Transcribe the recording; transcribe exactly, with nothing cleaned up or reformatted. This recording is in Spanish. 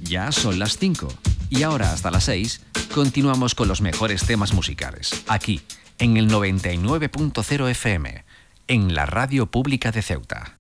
Ya son las cinco. Y ahora hasta las seis continuamos con los mejores temas musicales. Aquí, en el noventa y nueve punto cero F M, en la Radio Pública de Ceuta.